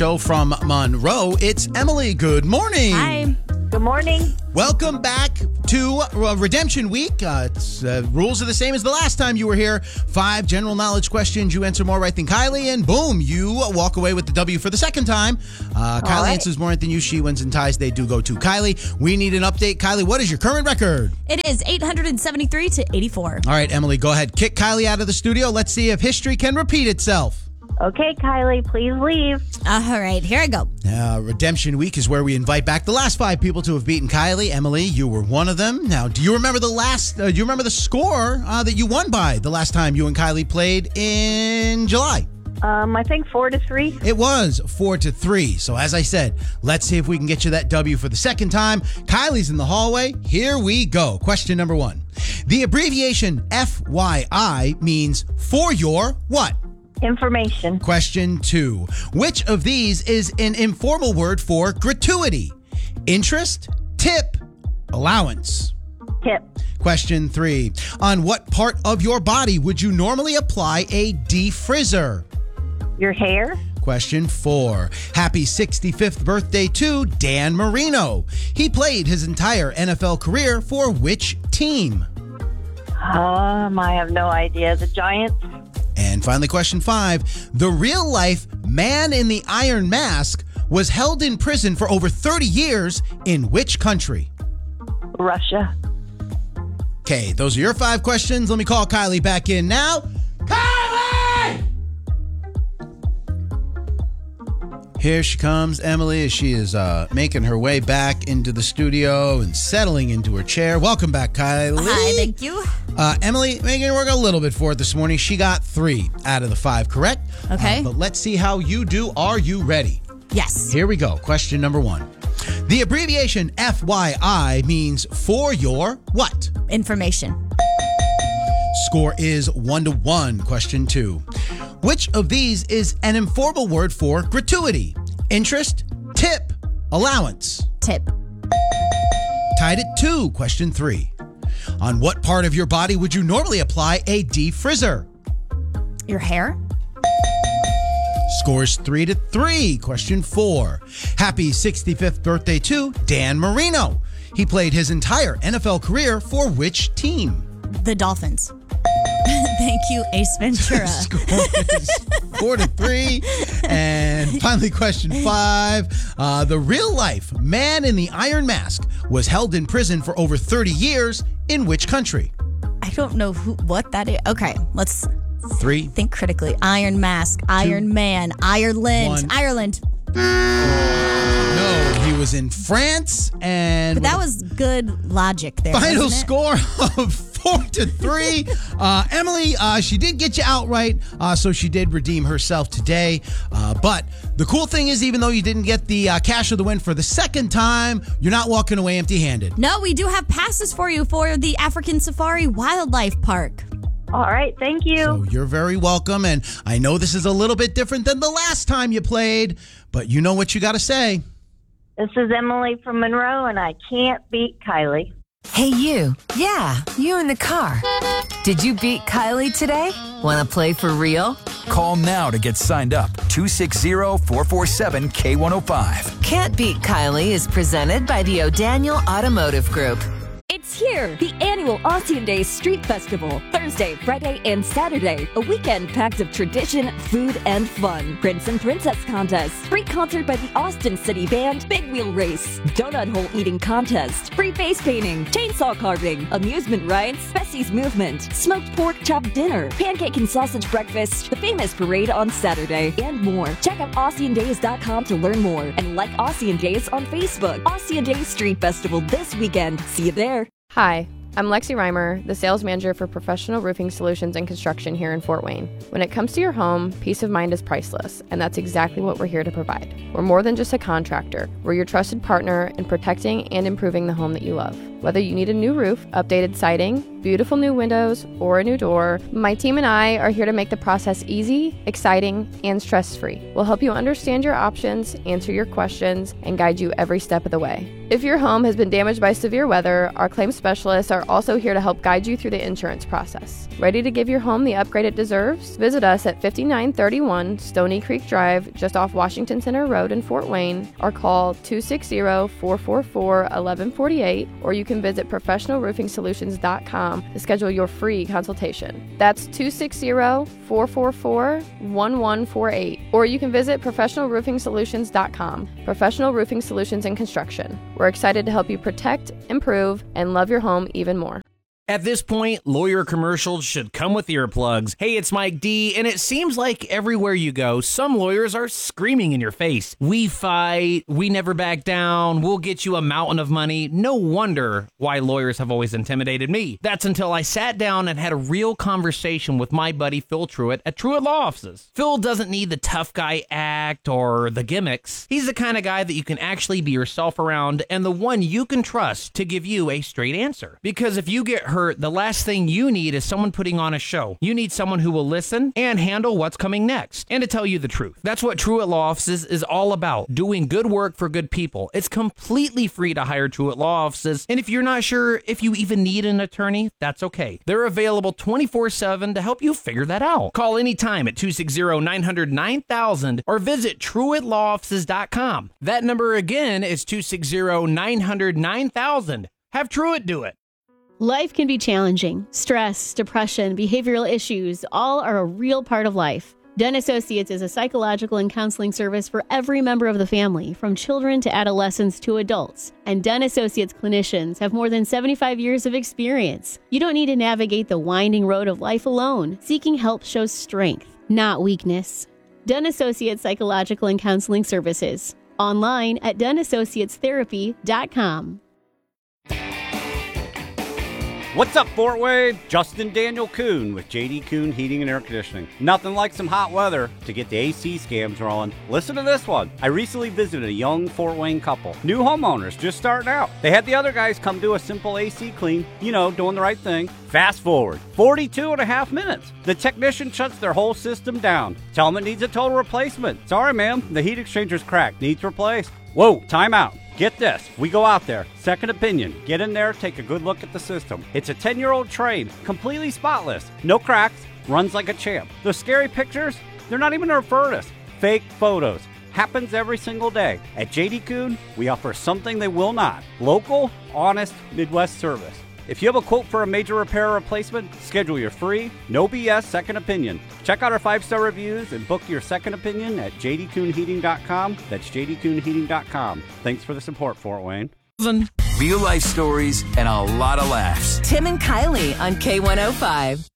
show from Monroe. It's Emily. Good morning. Hi. Good morning. Welcome back to Redemption Week. Rules are the same as the last time you were here. 5 general knowledge questions. You answer more right than Kylie, and boom, you walk away with the W for the second time. Kylie answers more right than you. She wins and ties. They do go to Kylie. We need an update. Kylie, what is your current record? It is 873 to 84. All right, Emily, go ahead. Kick Kylie out of the studio. Let's see if history can repeat itself. Okay, Kylie, please leave. All right, here I go. Redemption Week is where we invite back the last 5 people to have beaten Kylie. Emily, you were one of them. Now, do you remember do you remember the score that you won by the last time you and Kylie played in July? I think 4-3. It was 4-3. So as I said, let's see if we can get you that W for the second time. Kylie's in the hallway. Here we go. Question number 1. The abbreviation FYI means for your what? Information. Question 2. Which of these is an informal word for gratuity? Interest, tip, allowance. Tip. Question 3. On what part of your body would you normally apply a defrizzer? Your hair. Question 4. Happy 65th birthday to Dan Marino. He played his entire NFL career for which team? I have no idea. The Giants. And finally, question 5. The real-life man in the Iron Mask was held in prison for over 30 years in which country? Russia. Okay, those are your 5 questions. Let me call Kylie back in now. Kylie! Here she comes, Emily, as she is making her way back into the studio and settling into her chair. Welcome back, Kylie. Hi, thank you. Emily, making her work a little bit for it this morning. She got 3 out of the 5 correct. Okay. But let's see how you do. Are you ready? Yes. Here we go. Question number 1. The abbreviation FYI means for your what? Information. Score is 1-1. Question 2. Which of these is an informal word for gratuity? Interest, tip, allowance. Tip. Tied at 2. Question 3. On what part of your body would you normally apply a defrizzer? Your hair. Scores 3-3. Question 4. Happy 65th birthday to Dan Marino. He played his entire NFL career for which team? The Dolphins. Thank you, Ace Ventura. Score is 4-3. And finally, question 5. The real-life man in the Iron Mask was held in prison for over 30 years in which country? I don't know what that is. Okay, let's 3. think critically. Iron Mask, Iron Man, Ireland. 1. Ireland. No, he was in France, and But that was good logic there. final wasn't it? score of 4-3. Emily, she did get you outright, so she did redeem herself today. But the cool thing is, even though you didn't get the cash of the win for the second time, you're not walking away empty-handed. No, we do have passes for you for the African Safari Wildlife Park. All right, thank you. So you're very welcome, and I know this is a little bit different than the last time you played, but you know what you got to say. This is Emily from Monroe, and I can't beat Kylie. Hey, you. Yeah, you in the car. Did you beat Kylie today? Want to play for real? Call now to get signed up. 260-447-K105. Can't Beat Kylie is presented by the O'Daniel Automotive Group. It's here, the annual Ossian Days Street Festival. Thursday, Friday, and Saturday. A weekend packed of tradition, food, and fun. Prince and Princess Contest. Free concert by the Austin City Band. Big Wheel Race. Donut Hole Eating Contest. Free face painting. Chainsaw carving. Amusement rides. Bessie's Movement. Smoked pork chop dinner. Pancake and sausage breakfast. The famous parade on Saturday. And more. Check out OssianDays.com to learn more. And like Ossian Days on Facebook. Ossian Days Street Festival this weekend. See you there. Hi, I'm Lexi Reimer, the sales manager for Professional Roofing Solutions and Construction here in Fort Wayne. When it comes to your home, peace of mind is priceless, and that's exactly what we're here to provide. We're more than just a contractor. We're your trusted partner in protecting and improving the home that you love. Whether you need a new roof, updated siding, beautiful new windows, or a new door, my team and I are here to make the process easy, exciting, and stress-free. We'll help you understand your options, answer your questions, and guide you every step of the way. If your home has been damaged by severe weather, our claims specialists are also here to help guide you through the insurance process. Ready to give your home the upgrade it deserves? Visit us at 5931 Stony Creek Drive, just off Washington Center Road in Fort Wayne, or call 260-444-1148, or you can visit professionalroofingsolutions.com to schedule your free consultation. That's 260-444-1148, or you can visit professionalroofingsolutions.com. Professional Roofing Solutions and Construction. We're excited to help you protect, improve, and love your home even more. At this point, lawyer commercials should come with earplugs. Hey, it's Mike D, and it seems like everywhere you go, some lawyers are screaming in your face. We fight, we never back down, we'll get you a mountain of money. No wonder why lawyers have always intimidated me. That's until I sat down and had a real conversation with my buddy Phil Truitt at Truitt Law Offices. Phil doesn't need the tough guy act or the gimmicks. He's the kind of guy that you can actually be yourself around and the one you can trust to give you a straight answer. Because if you get hurt, the last thing you need is someone putting on a show. You need someone who will listen and handle what's coming next. And to tell you the truth, that's what Truitt Law Offices is all about, doing good work for good people. It's completely free to hire Truitt Law Offices, and if you're not sure if you even need an attorney, that's okay. They're available 24/7 to help you figure that out. Call anytime at 260-900-9000 or visit TruittLawOffices.com. That number again is 260-900-9000. Have Truitt do it. Life can be challenging. Stress, depression, behavioral issues, all are a real part of life. Dunn Associates is a psychological and counseling service for every member of the family, from children to adolescents to adults. And Dunn Associates clinicians have more than 75 years of experience. You don't need to navigate the winding road of life alone. Seeking help shows strength, not weakness. Dunn Associates Psychological and Counseling Services. Online at DunnAssociatesTherapy.com. What's up, Fort Wayne? Justin Daniel Kuhn with JD Kuhn Heating and Air Conditioning. Nothing like some hot weather to get the AC scams rolling. Listen to this one. I recently visited a young Fort Wayne couple. New homeowners just starting out. They had the other guys come do a simple AC clean, doing the right thing. Fast forward 42 and a half minutes. The technician shuts their whole system down. Tell them it needs a total replacement. Sorry, ma'am, the heat exchanger's cracked. Needs replaced. Whoa, time out. Get this, we go out there, second opinion, get in there, take a good look at the system. It's a 10-year-old trade, completely spotless, no cracks, runs like a champ. The scary pictures, they're not even our furnace. Fake photos, happens every single day. At JD Kuhn, we offer something they will not. Local, honest, Midwest service. If you have a quote for a major repair or replacement, schedule your free, no BS second opinion. Check out our 5-star reviews and book your second opinion at jdkuhnheating.com. That's jdkuhnheating.com. Thanks for the support, Fort Wayne. Real life stories and a lot of laughs. Tim and Kylie on K105.